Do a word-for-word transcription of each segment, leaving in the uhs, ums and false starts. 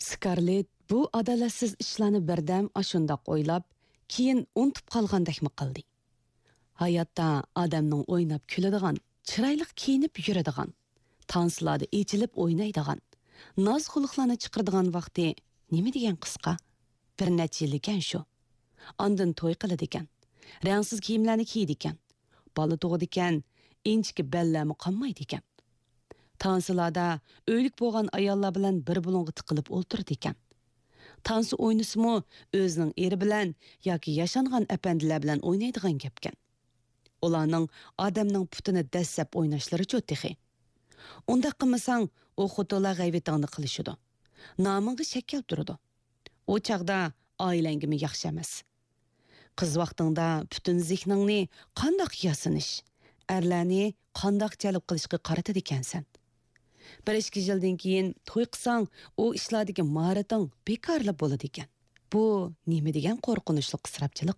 Scarlett bu adalatsiz ishlarni birdam ashundoq o'ylab, keyin unutib qolgandekmi qildi. Hayotda odamning o'ynab kuladigan, chiroyli kiyinib yuradigan, tanslarda echilib o'ynaydigan, noz xulqlarni chiqiradigan vaqti nima degan qisqa? Bir necha yil ekan shu. Ondan to'y qiladi ekan. Rangsiz kiyimlarni kiydi ekan. Bola tug'di ekan, inchki bellami qolmaydi ekan. Tanslarda o'lik bo'lgan ayollar bilan bir bulunga tiqilib o'ltirdi ekan. Tansi o'ynasimi o'zining eri bilan yoki yashangan apandilar bilan o'ynaydigan gapkan. Ularning odamning putini dassab o'ynashlari cho'tixi. Unda qilmasang, u xotolar g'ayvetangni qilishidi. Nomingga shakkal turadi. O chaqda oilangimi yaxshi emas. Qiz vaqtingda butun zehningni qandoq yasinish, erlarni qandoq jalb qilishga qaratadi ekansan. Bir ikki yildan keyin to'y qilsang, u ishlardagi mahorating bekorli bo'ladi ekan. Bu nima degan qo'rqinchli qisrabchilik?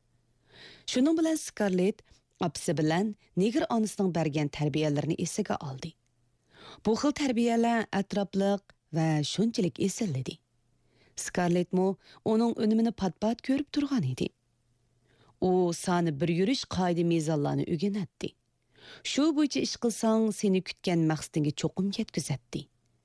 Shuning bilan Scarlett apsi bilan negir onasining bergan tarbiyalarini esiga oldi. Bu xil tarbiyalar atropliq va shunchalik esilladi. Scarlett mo uning unumini pat-pat ko'rib turgan edi. U sani bir yurish qoida mezonlarni o'rganatdi. Shu bo'yicha ish qilsang, seni kutgan maqsadingga cho'qim yetkazatdi.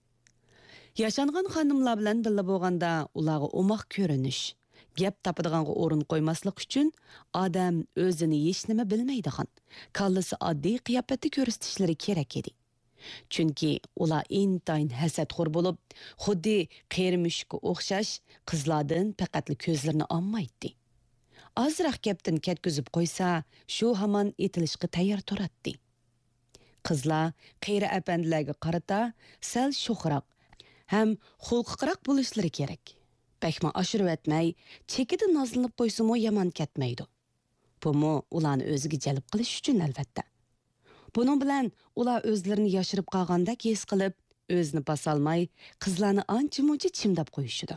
Yashangan xonimlar bilan birga bo'lganda ularga o'moq ko'rinish, gap topadiganga o'rin qo'ymaslik uchun odam o'zini hech nima bilmaydigan, kallasi oddiy qiyofatda ko'rsatishlari kerak edi. Chunki ular intayin hasadxo'r bo'lib, xuddi qermushga o'xshash qizlardan faqat ko'zlarini olmaydi. Azroq gapdan ketkizib qo'ysa, shu hamon etilishga tayyor turadi. Qizlar qeyri apandilarga qarata sal sho'xroq ham xulqqiroq bo'lishlari kerak. Bakma oshirib etmay, chekida nozlanib qo'ysimi yomon ketmaydi. Bumi ularni o'ziga jalb qilish uchun albatta. Buning bilan ular o'zlarini yashirib qolgandek his qilib, o'zini bosolmay, qizlarni ancha-muncha chimdab qo'yishidi.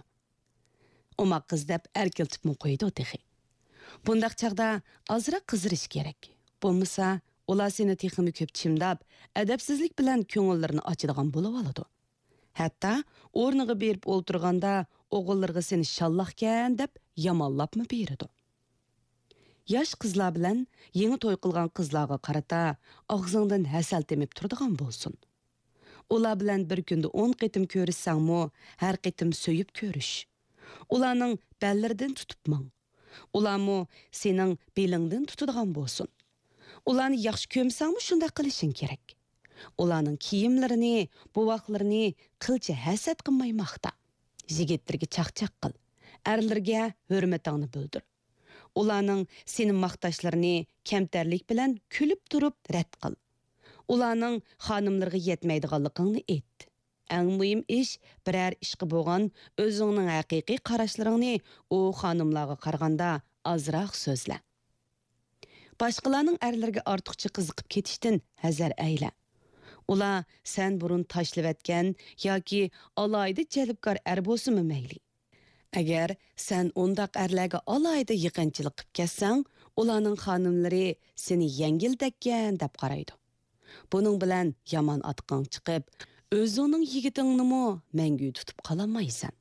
Umoq qiz deb erkiltibmi qo'ydi o'tixi. Bundaq chaqda ozroq qizirish kerak. Bo'lmasa, ular seni texmi ko'p chimdab, adabsizlik bilan ko'ngillarni ochadigan bo'lib oladi. Hatto o'rniga berib o'ltirganda o'g'illarga seni shallaqkan deb yomonlabmi beradi. Yosh qizlar bilan yangi to'y qilgan qizlarga qarata og'zingdan hasal temib turadigan bo'lsin. Ular bilan bir kunda o'n qitim ko'rishsangmi, har qitim so'yib ko'rish. Ularning bellaridan tutib mang. Ularmu sening belingdan tutadigan bo'lsin. Ularni yaxshi ko'msangmi shunday qilishing kerak. Ularning kiyimlarini, bovoqlarini qilcha hasad qilmay maqta. Yigitlarga chaqchaq qil. Erlarga hurmatingni bildir. Ularning sening maqtashlarini kamtarlik bilan kulib turib rad qil. Ularning xonimlarga yetmaydiganligini ayt. Eng muhim ish biror ishqa bo'lgan o'zingning haqiqiy qarashlaringni u xonimlarga qaraganda azroq so'zla. Boshqalarning erlarga ortiqcha qiziqib ketishdan hazar ayla. Ular sen burun tashlab etgan yoki alayda jalbkor er bo'lsa-mi mayli. Agar sen undaq erlarga alayda yiqinchilik qilib ketsang, ularning xonimlari seni yengildakkan deb qaraydi. Buning bilan yomon atqing chiqib, o'zingning yigitingni mangu tutib qolamaysan.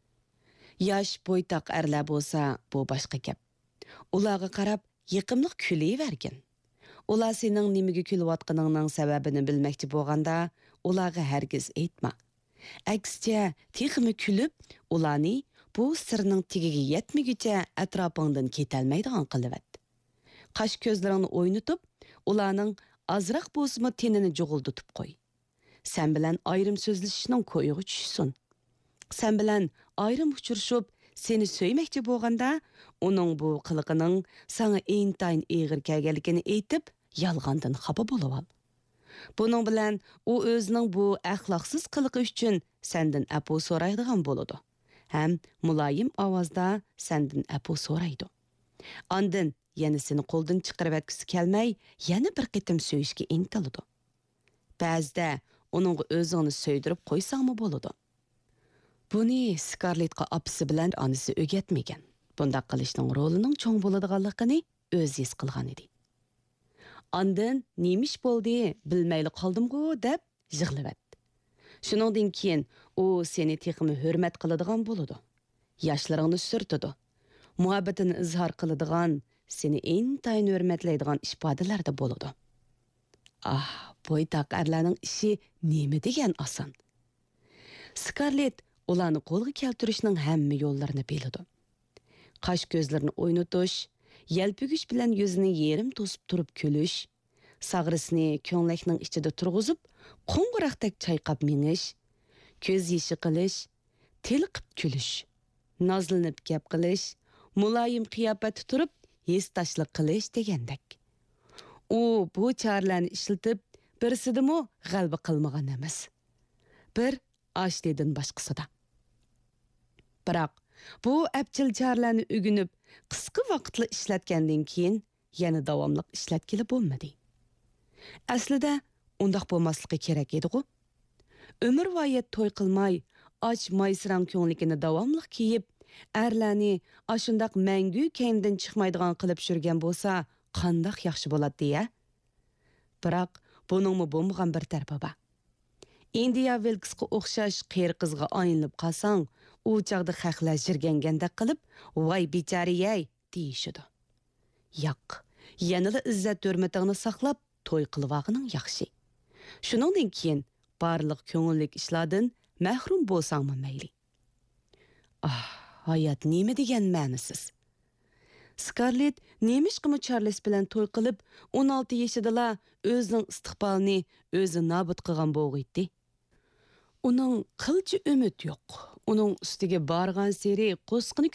Yosh bo'ytaq erlar bo'lsa, bu boshqa gap. Ularga qarab yiqimliq kulayvergin. Ular sening nimaga kulayotganingning sababini bilmoqchi bo'lganda, ularga hargiz aytma. Aksicha, texmi kulib, ularni bu sirning tegiga yetmigicha atrofingdan ketalmaydigan qilibat. Qash ko'zlaringni o'ynatib, ularning azroq bo'lsa-mu tenini jug'ulditib qo'y. Sen bilan ayrim so'zlashishning ko'yiga tushsin. Sen bilan ayrim uchrashib, seni söymoqchi bo'lganda, uning bu qiliqining sana intayin eg'ir kelganligini aytib, yolg'ondan xafa bo'lib ol. Buning bilan u o'zining bu axloqsiz qiliqi uchun sendan afu so'raydigan bo'ladi. Ham muloyim ovozda sendan afu so'raydi. Ondan yana seni qo'ldan chiqarib etkisi kelmay, yana bir qitim so'yishga intiladi. Ba'zida uning o'zini so'ydirib qo'ysangmi bo'ladi. Buni Scarlettga apisi bilan onasi o'rgatmagan. Bundaq qilishning rolining cho'ng bo'ladiganligini o'zi his qilgan edi. Ondan nemish bo'ldi, bilmayli qoldim-ku deb yig'lavatdi. Shuningdan keyin u seni texmi hurmat qiladigan bo'ladi. Yoshlaringni surtidi. Muhabbatini izhor qiladigan, seni intayin hurmatlaydigan ifodalarda bo'ladi. Ah, bo'ytaq erlarning ishi nima degan oson. Scarlett ularni qo'lga keltirishning hamma yo'llarini biladi. Qash ko'zlarini o'ynatish, yalpigush bilan yuzini yerim to'sib turib kulish, sag'risini ko'nglakning ichida turg'izib, qo'ng'iroqdek chayqab minish, ko'z yeshi qilish, tilqib kulish, nozlanib gap qilish, muloyim qiyofat turib, hesdashlik qilish degandek. U bu choralarni ishlatib, birsidimi g'alba qilmagan emas. Bir ashlidan boshqasida. Biroq bu apchil choralarni o'ginib, qisqa vaqtli ishlatgandan keyin yana davomli ishlatkili bo'lmadi. Aslida undaq bo'lmasligi kerak edi-ku. Ömür vayet to'y qilmay, och maysirang ko'nglikini davomli kiyib, erlarni ashundaq mangu kayimdan chiqmaydigan qilib shurgan bo'lsa, qandoq yaxshi bo'ladi-ya? Biroq buningmi bo'lmagan bir tarafi bor. India Wilkesga o'xshash qeri qizga aylanib qolsang, u chaqda xaqlar jirgangandek qilib, "Voy bechoriyay" deyishidi. Yo'q, yanada izzat hurmatingni saqlab to'y qilvag'ining yaxshi. Shuningdan keyin barliq ko'ngillik ishlardan mahrum bo'lsangmi mayli. Ah, hayot nima degan ma'nisiz. Scarlett nemishqimi Charles bilan to'y qilib, o'n olti yoshida o'zining istiqbolini o'zi nobud qilgan bo'lg'iydi. Uning qilchi umid yo'q. Uning ustiga borgan seri qo'sqini